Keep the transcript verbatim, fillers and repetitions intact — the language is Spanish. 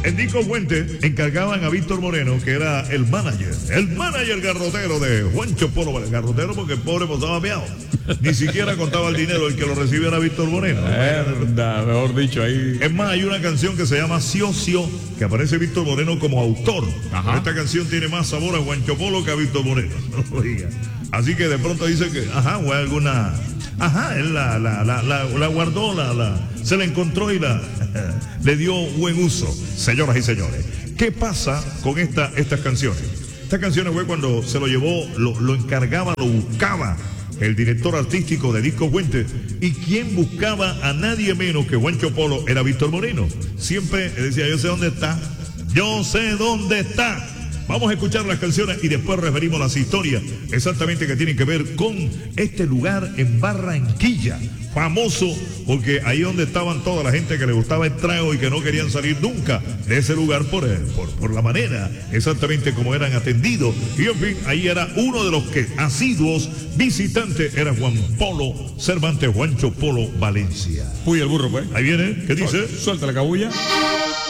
En Disco Fuente encargaban a Víctor Moreno, que era el manager, el manager garrotero de Juancho Polo. El garrotero porque el pobre pasaba meado. Ni siquiera contaba el dinero, el que lo recibía era Víctor Moreno. Verdad, mejor dicho ahí. Es más, hay una canción que se llama Sio Sio, que aparece Víctor Moreno como autor. Ajá. Esta canción tiene más sabor a Juancho Polo que a Víctor Moreno. Oiga. Así que de pronto dice que, ajá, o alguna... Ajá, él la, la, la, la, la guardó, la, la, se la encontró y la, le dio buen uso. Señoras y señores, ¿qué pasa con esta, estas canciones? Estas canciones fue cuando se lo llevó, lo, lo encargaba, lo buscaba el director artístico de Disco Fuente, y quien buscaba a nadie menos que Juancho Polo era Víctor Moreno. Siempre decía, yo sé dónde está, yo sé dónde está. Vamos a escuchar las canciones y después referimos las historias exactamente que tienen que ver con este lugar en Barranquilla, famoso porque ahí donde estaban toda la gente que le gustaba el trago y que no querían salir nunca de ese lugar por, por, por la manera exactamente como eran atendidos. Y en fin, ahí era uno de los que asiduos visitantes, era Juan Polo Cervantes, Juancho Polo Valencia. Uy, el burro, pues. Ahí viene, ¿qué dice? Suelta la cabulla.